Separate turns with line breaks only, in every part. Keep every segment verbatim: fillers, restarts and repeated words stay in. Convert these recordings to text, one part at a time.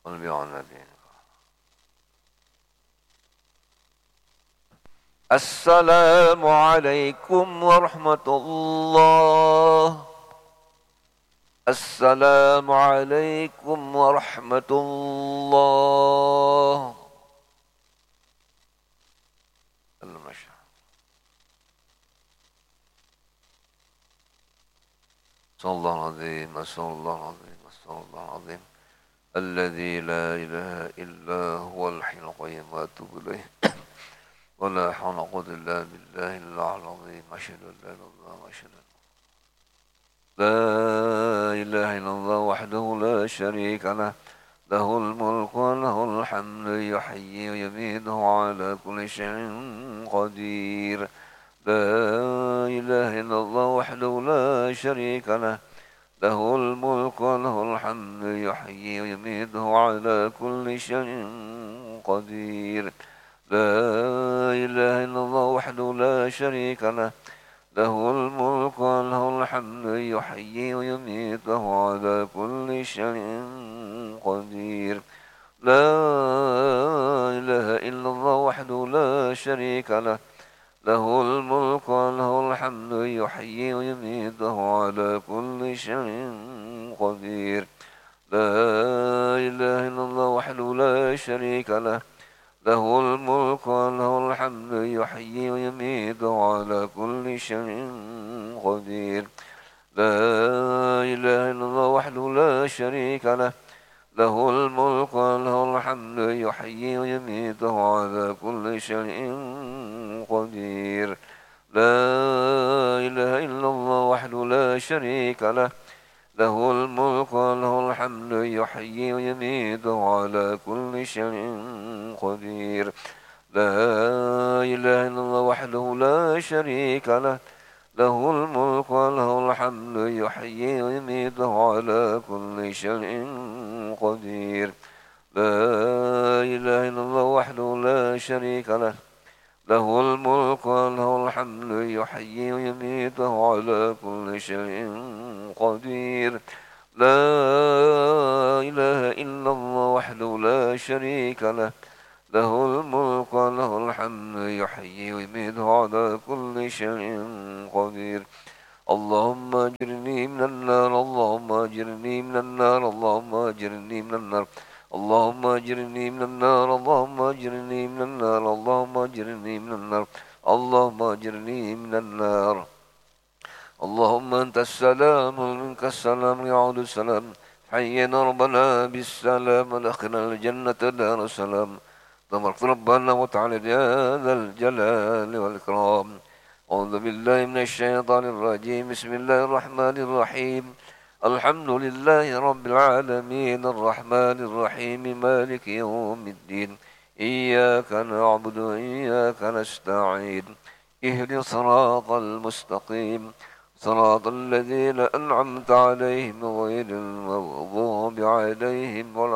قلبي على دينك. السلام عليكم ورحمة الله. السلام عليكم ورحمة الله. المشهد. صلى الله العظيم، أسأل الله العظيم، أسأل الله العظيم الذي لا إله إلا هو الحي القيوم وأتوب إليه. ولا حول ولا قوة إلا بالله العظيم. أشهد أن لا إله إلا الله وأشهد أن لا إله إلا الله وحده لا شريك له، له الملك وله الحمد يحيي ويميت على كل شيء قدير. لا إله إلا الله وحده لا شريك له، له الملك وله الحمد يحيي ويميت على كل شيء قدير. لا إله إلا الله وحده لا شريك له، له الملك وله الحمد يحيي ويميت وهو على كل شيء قدير. لا إله إلا الله وحده لا شريك له، له الملك وله الحمد يحيي ويميت وهو على كل شيء قدير. لا إله إلا الله وحده لا شريك له، له الملك وله الحمد يحيي ويميت على كل شيء قدير. لا إله إلا الله وحده لا شريك له، له الملك وله الحمد يحيي ويميت على كل شيء قدير. لا إله إلا الله وحده لا شريك له، له الملك وله الحمد يحيي ويميت على كل شيء قدير. لا إله إلا الله وحده لا شريك له، له الملك وله الحمد يحيي ويميت على كل شيء قدير. لا إله إلا الله وحده لا شريك له، له الملك وله الحمد يحيي ويميت على كل شيء قدير. لا إله إلا الله وحده لا شريك له، له الملك وله الحمد يحيي ويميت على كل شيء قدير. اللهم أجرني من النار، اللهم أجرني من النار، اللهم أجرني من النار، اللهم أجرني من النار، اللهم أجرني من النار، اللهم أجرني من النار، اللهم أجرني من النار. اللهم أنت السلام ومنك السلام يعود السلام. حينا ربنا بالسلام ودخلنا الجنة دار السلام. تبارك ربنا وتعالى يا ذا الجلال والإكرام. أعوذ بالله من الشيطان الرجيم. بسم الله الرحمن الرحيم. الحمد لله رب العالمين الرحمن الرحيم مالك يوم الدين. إياك نعبد وإياك نستعين. اهدنا الصراط المستقيم، صراط الذين أنعمت عليهم غير المغضوب عليهم ولا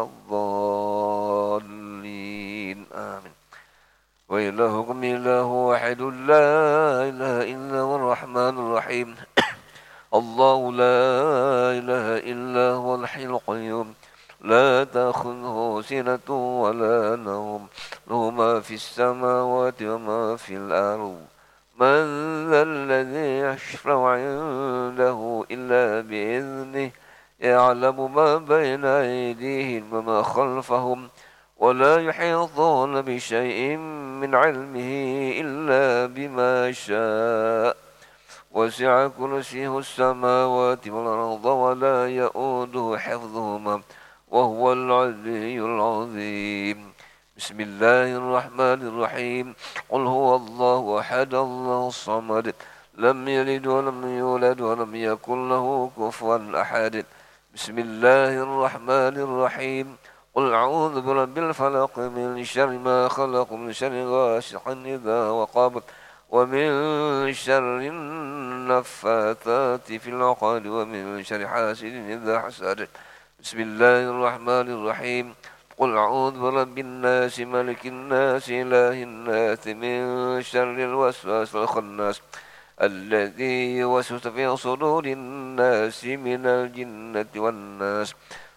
الضالين آمين. وإلهكم إله واحد لا إله إلا هو الرحمن الرحيم. الله لا إله إلا هو الحي القيوم، لا تأخذه سنة ولا نوم، له ما في السماوات وما في الأرض. من ذا الذي يشفع عنده إلا بإذنه، يعلم ما بين أيديهم وما خلفهم، ولا يحيطون بشيء من علمه إلا بما شاء. وسع كرسيه السماوات والأرض ولا يؤوده حفظهما وهو العلي العظيم. بسم الله الرحمن الرحيم. قل هو الله أحد الله الصمد، لم يلد ولم يولد ولم يكن له كفوا أحد. بسم الله الرحمن الرحيم. قل أعوذ برب الفلق من شر ما خلق، من شر غاسق إذا وقب، ومن شر النفاثات في العقد، ومن شر حاسد إذا حسد. بسم الله الرحمن الرحيم. قل أعوذ برب الناس ملك الناس إله الناس من شر الوسواس الخناس الذي يوسوس في صدور الناس من الجنة والناس.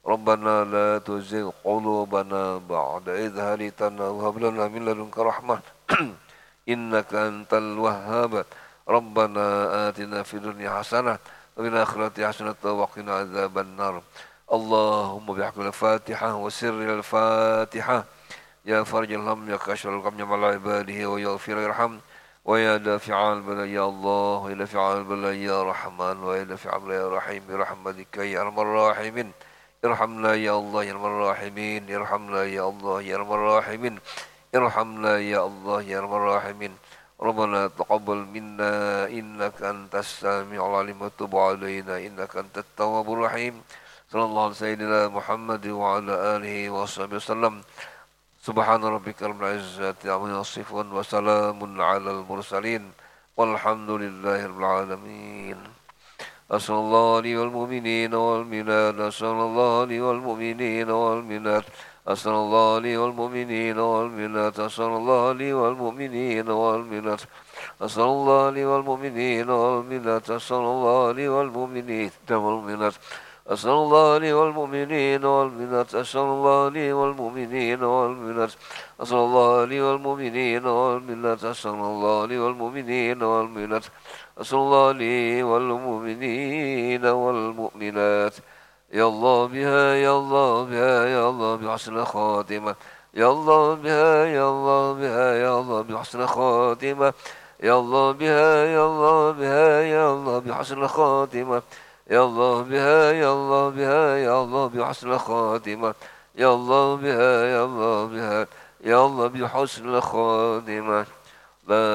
ربنا لا تزغ قلوبنا بعد إذ هديتنا وهب لنا من لدنك رحمة إنك أنت الوهاب ربنا آتنا في الدنيا حسنة وفي الآخرة حسنة وقنا عذاب النار اللهم بحق الفاتحة وسر الفاتحة يا فرج الهم يا كاشف الغم على عباده ويغفر ويرحم ويا دافع البلاء يا الله ويا دافع البلاء يا رحمن ويا دافع البلاء يا رحيم برحمتك يا أرحم الراحمين ارحمنا يا الله يا أرحم الراحمين ارحمنا يا الله يا أرحم الراحمين ارحمنا يا الله يا أرحم الراحمين ربنا تقبل منا إنك أنت السميع العليم وتب علينا إنك أنت التواب الرحيم صلى الله على سيدنا محمد وعلى آله وصحبه وسلم سبحان ربك رب العزة عما يصفون وسلام على المرسلين والحمد لله رب العالمين أسأل الله لي والمؤمنين والمؤمنات أسأل الله لي والمؤمنين والمؤمنات أسأل الله لي والمؤمنين والمؤمنات أسأل الله لي والمؤمنين والمؤمنات أسأل الله لي والمؤمنين والمؤمنات أسأل الله لي والمؤمنين والمؤمنات أسأل الله لي والمؤمنين والمؤمنات أسأل الله لي والمؤمنين والمؤمنات أسأل الله لي والمؤمنين والمؤمنات أسأل الله لي والمؤمنين والمؤمنات أسأل الله لي والمؤمنين والمؤمنات يا الله بها يا الله بها يا الله بحسن خاتمة يا الله بها يا الله بها يا الله بحسن خاتمة يا الله بها يا الله بها يا الله بحسن خاتمة يا الله بها يا الله بها يا الله بحسن خاتمة يا الله بها يا الله بها يا الله بحسن خاتمة لا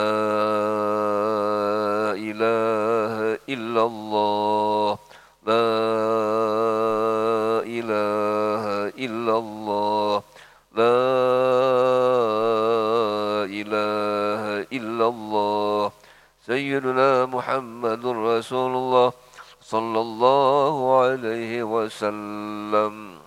إله إلا الله لا إله إلا الله لا إله إلا الله سيدنا محمد رسول الله صلى الله عليه وسلم